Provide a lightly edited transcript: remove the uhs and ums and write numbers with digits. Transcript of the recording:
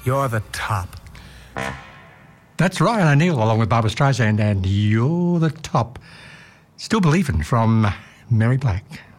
You're the top. That's Ryan O'Neill along with Barbra Streisand and You're the Top. Still Believin' from Mary Black.